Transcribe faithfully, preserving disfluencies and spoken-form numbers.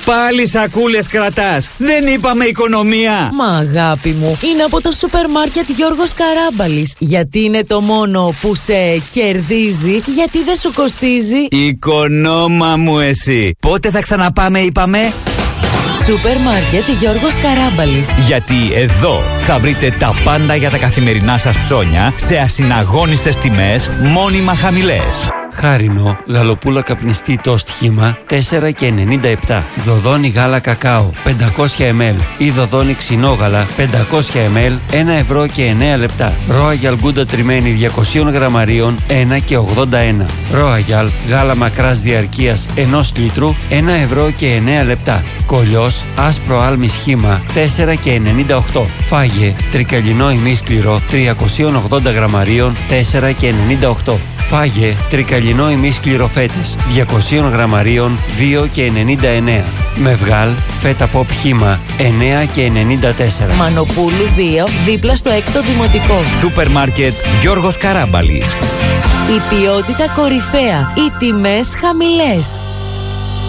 Πάλι σακούλες κρατάς. Δεν είπαμε οικονομία. Μα αγάπη μου, είναι από το σούπερ μάρκετ Γιώργος Καράμπαλης. Γιατί είναι το μόνο που σε κερδίζει, γιατί δεν σου κοστίζει. Οικονόμα μου εσύ. Πότε θα ξαναπάμε είπαμε? Σούπερ μάρκετ Γιώργος Καράμπαλης. Γιατί εδώ θα βρείτε τα πάντα για τα καθημερινά σας ψώνια σε ασυναγώνιστες τιμές, μόνιμα χαμηλές. Χάρινο, γαλοπούλα καπνιστή τόστ χύμα τέσσερα και ενενήντα επτά. Δοδόνι γάλα κακάο πεντακόσια μιλιλίτρα ή δοδόνι ξινόγαλα πεντακόσια μιλιλίτρα ένα ευρώ και εννέα λεπτά. Royal γκούντα τριμμένη διακόσια γραμμαρίων ένα και ογδόντα ένα. Royal γάλα μακράς διαρκείας ενός λίτρου ένα ευρώ και εννέα λεπτά. Κολλιός άσπρο άλμη σχήμα τέσσερα και ενενήντα οκτώ. Φάγε τρικαλινό ημίσκληρο τριακόσια ογδόντα γραμμαρίων τέσσερα και ενενήντα οκτώ. Φάγε τρικαλινό ημίσκληρο φέτες διακόσια γραμμαρίων δύο και ενενήντα εννέα. Μευγάλ φέτα ποπ χύμα εννέα και ενενήντα τέσσερα. Μανοπούλου δύο δίπλα στο έκτο δημοτικό. Σούπερ μάρκετ Γιώργος Καράμπαλης. Η ποιότητα κορυφαία, οι τιμές χαμηλές.